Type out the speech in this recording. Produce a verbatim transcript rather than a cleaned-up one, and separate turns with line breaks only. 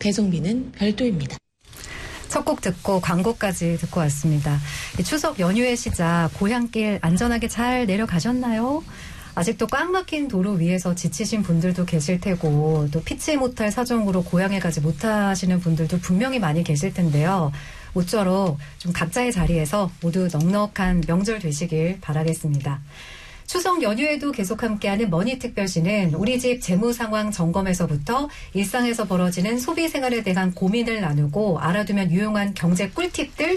배송비는 별도입니다.
첫 곡 듣고 광고까지 듣고 왔습니다. 추석 연휴의 시작, 고향길 안전하게 잘 내려가셨나요? 아직도 꽉 막힌 도로 위에서 지치신 분들도 계실 테고 또 피치 못할 사정으로 고향에 가지 못하시는 분들도 분명히 많이 계실 텐데요. 모쪼록 좀 각자의 자리에서 모두 넉넉한 명절 되시길 바라겠습니다. 추석 연휴에도 계속 함께하는 머니특별시는 우리 집 재무 상황 점검에서부터 일상에서 벌어지는 소비 생활에 대한 고민을 나누고 알아두면 유용한 경제 꿀팁들